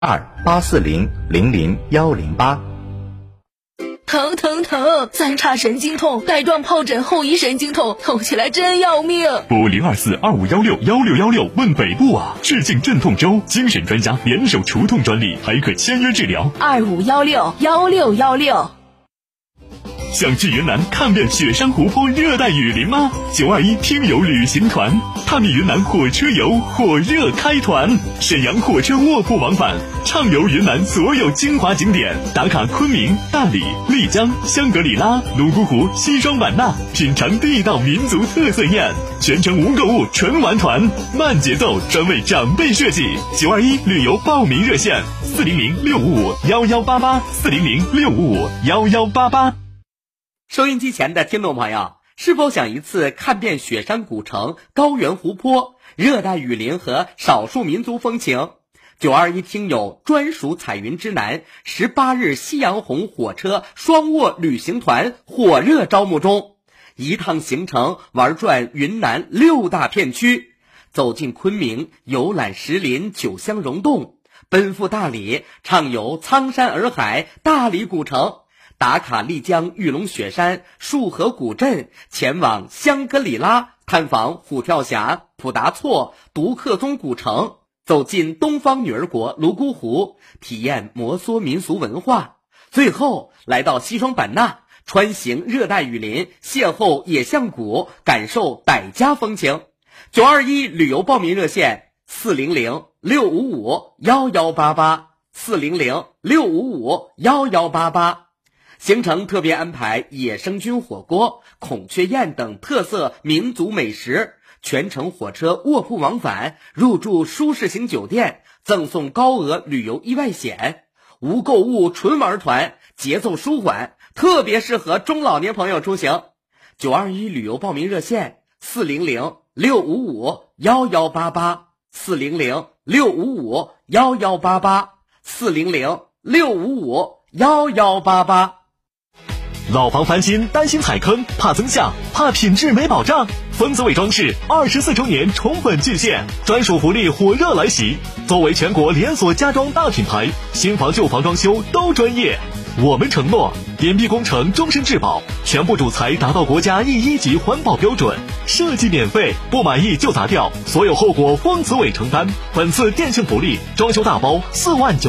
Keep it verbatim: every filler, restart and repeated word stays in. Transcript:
二八四零零零幺零八。 疼疼疼！三叉神经痛，带状疱疹后遗神经痛，痛起来真要命。 拨零二四二五幺六幺六幺六问北部啊！致敬镇痛周，精神专家联手除痛专利，还可签约治疗。 二五幺六幺六幺六。 想去云南看遍雪山湖泊、热带雨林吗？九二一听友旅行团探秘云南火车游火热开团，沈阳火车卧铺往返，畅游云南所有精华景点，打卡昆明、大理、丽江、香格里拉、泸沽湖、西双版纳，品尝地道民族特色宴，全程无购物纯玩团，慢节奏，专为长辈设计。九二一旅游报名热线：四零零六五五幺幺八八，四零零六五五幺幺八八。 收音机前的听众朋友，是否想一次看遍雪山古城、高原湖泊、热带雨林和少数民族风情？九二一听友专属彩云之南十八日夕阳红火车双卧旅行团火热招募中，一趟行程玩转云南六大片区，走进昆明，游览石林九乡溶洞，奔赴大理，畅游苍山洱海、大理古城，打卡丽江玉龙雪山、束河古镇，前往香格里拉探访虎跳峡、普达措、独克宗古城，走进东方女儿国泸沽湖，体验摩梭民俗文化，最后来到西双版纳，穿行热带雨林，邂逅野象谷，感受傣家风情。九二一旅游报名热线：四零零六五五幺幺八八，四零零六五五幺幺八八。行程特别安排野生菌火锅、孔雀宴等特色民族美食，全程火车卧铺往返，入住舒适型酒店，赠送高额旅游意外险，无购物纯玩团，节奏舒缓，特别适合中老年朋友出行。九二一旅游报名热线：四零零六五五幺幺八八，四零零六五五幺幺八八，四零零六五五幺幺八八。 老房翻新担心踩坑，怕增项，怕品质没保障。丰泽伟装饰二十四周年宠粉巨献，专属福利火热来袭。作为全国连锁家装大品牌，新房旧房装修都专业。我们承诺点壁工程终身质保，全部主材达到国家 E 一级环保标准，设计免费，不满意就砸掉，所有后果丰泽伟承担。本次店庆福利，装修大包四万九。